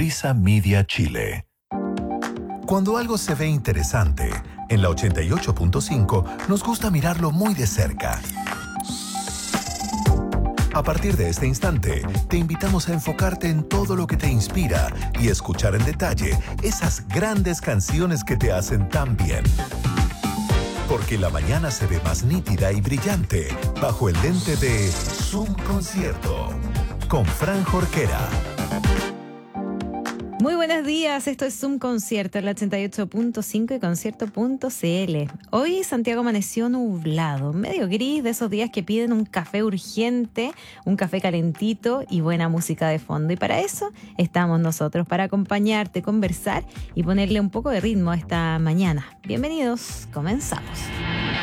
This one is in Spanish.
Prisa Media Chile. Cuando algo se ve interesante, en la 88.5 nos gusta mirarlo muy de cerca. A partir de este instante, te invitamos a enfocarte en todo lo que te inspira y escuchar en detalle esas grandes canciones que te hacen tan bien. Porque la mañana se ve más nítida y brillante bajo el lente de Zoom Concierto con Fran Jorquera. Muy buenos días, esto es Zoom Concierto en la 88.5 y concierto.cl. Hoy Santiago amaneció nublado, medio gris, de esos días que piden un café urgente, un café calentito y buena música de fondo. Y para eso estamos nosotros, para acompañarte, conversar y ponerle un poco de ritmo a esta mañana. Bienvenidos, comenzamos.